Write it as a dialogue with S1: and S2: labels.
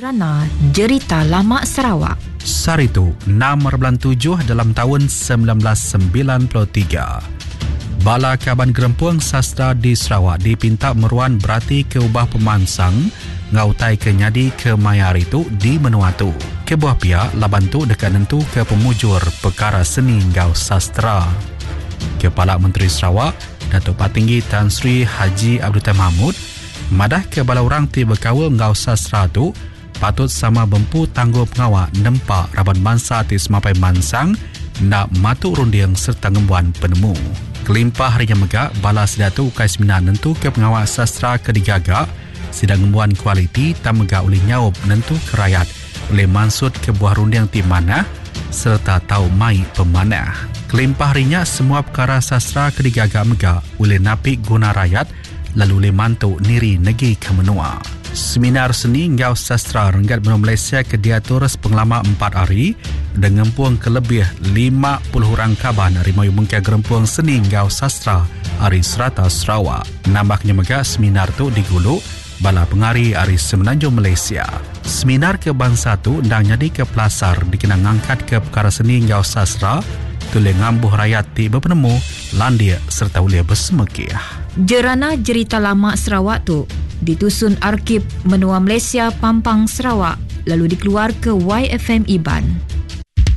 S1: Jerana Jerita Lama Sarawak.
S2: Saritu 6/7 dalam tahun 1993. Bala Kaban Gerempuang Sastra di Sarawak dipinta meruan berarti ke ubah pemansang ngautai ke nyadi ke mayar itu di Menuatu. Kebuah pihak laban tu dekat nentu ke pemujur perkara seni ngau sastra. Kepala Menteri Sarawak Datuk Patinggi Tan Sri Haji Abdul Tahir Mahmud madah ke bala orang ti berkawal ngau sastra tu patut sama bempu tangguh pengawak nempak raban mangsa ti semapai mansang nak matuk rundiang serta ngembuan penemu. Kelimpah harinya megak bala sedatu ukai seminar nentu ke pengawak sastra kedigagak sidang ngembuan kualiti tak megak oleh nyawab nentu kerayat oleh mansud ke buah rundiang ti manah serta tahu mai pemanah. Kelimpah harinya semua perkara sastra kedigagak megak oleh napik guna rakyat lalu oleh mantuk niri negeri ke menua. Seminar seni ngau sastra Renggat Benua Malaysia ke diatur pengelama 4 hari dengan puang ke lebih 50 orang kaban Rimayu Mengkia Gerempuang Seni Ngau Sastra Hari Serata Sarawak. Nambahnya megak seminar tu diguluk bala pengari Hari Semenanjung Malaysia. Seminar ke bangsa tu ndang jadi ke pelasar dikenang ngangkat ke perkara seni ngau sastra tulih ngambuh rakyat ti berpenemu landia serta ulia bersemekih.
S1: Jerana Jerita Lama Sarawak tu ditusun Arkib Menua Malaysia Pampang Sarawak lalu dikeluar ke YFM Iban.